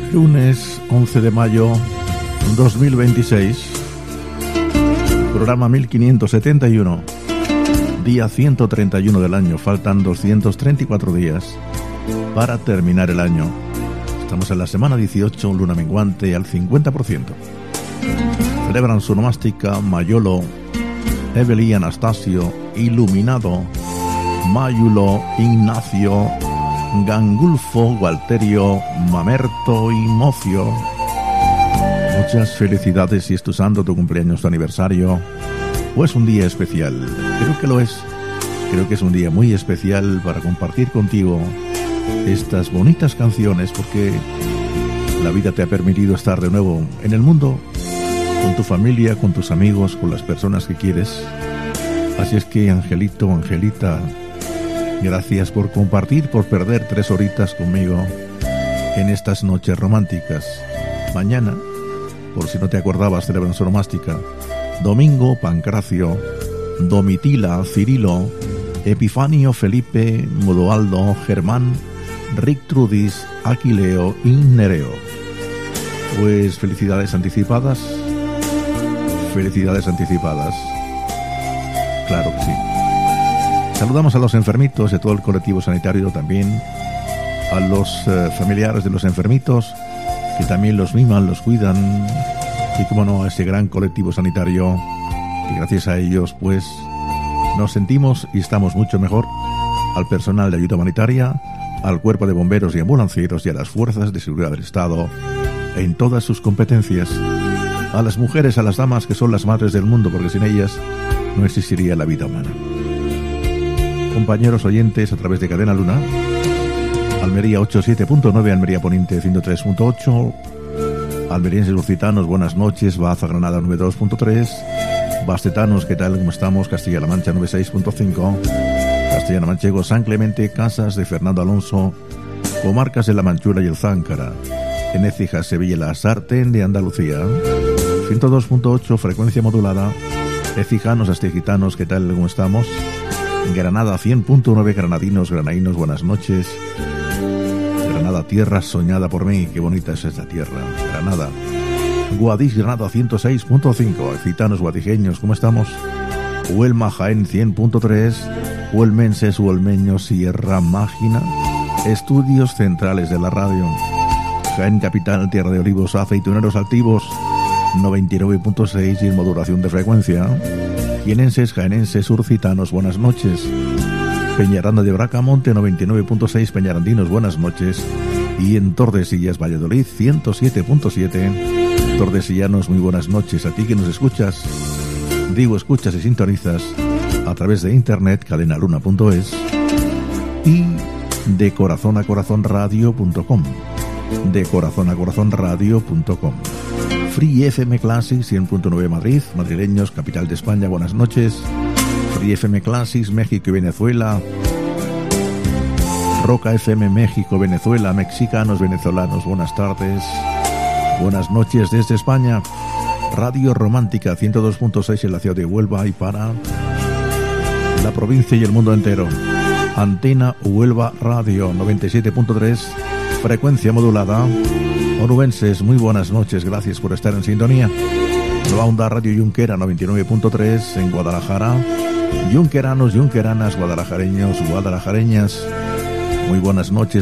Lunes 11 de mayo 2026, programa 1571, día 131 del año. Faltan 234 días para terminar el año. Estamos en la semana 18, luna menguante al 50%. Celebran su nomástica Mayolo, Evelí, Anastasio, Iluminado, Mayulo, Ignacio, Gangulfo, Gualterio, Mamerto y Mocio. Muchas felicidades si es tu santo, tu cumpleaños, tu aniversario o es un día especial. Creo que lo es. Creo que es un día muy especial para compartir contigo estas bonitas canciones, porque la vida te ha permitido estar de nuevo en el mundo, con tu familia, con tus amigos, con las personas que quieres. Así es que, Angelito, Angelita, gracias por compartir, por perder 3 horitas conmigo en estas noches románticas. Mañana, por si no te acordabas, celebran su nomástica. Domingo, Pancracio, Domitila, Cirilo, Epifanio, Felipe, Modoaldo, Germán, Rictrudis, Aquileo y Nereo. Pues felicidades anticipadas. Felicidades anticipadas. Claro que sí. Saludamos a los enfermitos de todo el colectivo sanitario, también a los familiares de los enfermitos, que también los miman, los cuidan, y como no, a ese gran colectivo sanitario, que gracias a ellos pues nos sentimos y estamos mucho mejor, al personal de ayuda humanitaria, al cuerpo de bomberos y ambulancieros y a las fuerzas de seguridad del Estado en todas sus competencias, a las mujeres, a las damas, que son las madres del mundo, porque sin ellas no existiría la vida humana. Compañeros oyentes a través de Cadena Luna, Almería 87.9, Almería Poniente 103.8, almerienses lusitanos, buenas noches, Baza Granada 92.3, bastetanos, ¿qué tal? ¿Cómo estamos? Castilla-La Mancha 96.5, Castellano Manchego, San Clemente, Casas de Fernando Alonso, comarcas de La Manchura y el Záncara, en Écija, Sevilla y la Sartén de Andalucía, 102.8, frecuencia modulada, Écijanos, Astegitanos, ¿qué tal? ¿Cómo estamos? Granada 100.9, granadinos, granaínos, buenas noches. Granada, tierra soñada por mí, qué bonita es esta tierra, Granada. Guadix, Granada 106.5, gitanos, guadijeños, ¿cómo estamos? Huelma, Jaén 100.3, huelmenses, huelmeños, Sierra Mágina, estudios centrales de la radio. Jaén capital, tierra de olivos, aceituneros altivos, 99.6 y en modulación de frecuencia. Jienenses, jaenenses, urcitanos, buenas noches. Peñaranda de Bracamonte 99.6, peñarandinos, buenas noches. Y en Tordesillas, Valladolid 107.7, tordesillanos, muy buenas noches. A ti que nos escuchas, digo escuchas y sintonizas a través de internet, cadenaluna.es y de corazón a corazón radio.com, de corazón a corazón radio.com. Free FM Classics 100.9 Madrid, madrileños, capital de España, buenas noches. Free FM Classics México y Venezuela, Roca FM México, Venezuela, mexicanos, venezolanos, buenas tardes, buenas noches desde España. Radio Romántica 102.6 en la ciudad de Huelva y para la provincia y el mundo entero. Antena Huelva Radio 97.3, frecuencia modulada. Onubenses, muy buenas noches, gracias por estar en sintonía. Nueva Onda Radio Junquera 99.3 en Guadalajara. Junqueranos, junqueranas, guadalajareños, guadalajareñas, muy buenas noches